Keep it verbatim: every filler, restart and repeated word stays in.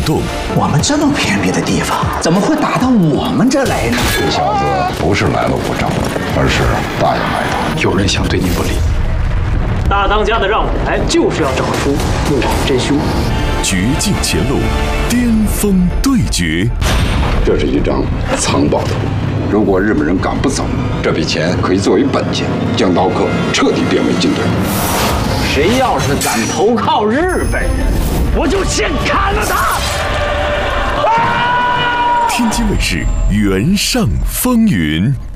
动。 我们这么偏僻的地方，怎么会打到我们这来呢？ 这小子不是来了无仗，而是大有来头。 有人想对你不利。 大当家的让我来，就是要找出幕后真凶。 绝境前路，巅峰对决。 这是一张藏宝图，如果日本人赶不走，这笔钱可以作为本钱，将刀客彻底变为军队。 谁要是敢投靠日本人，我就先砍了他！ 天津卫视《原上风云》。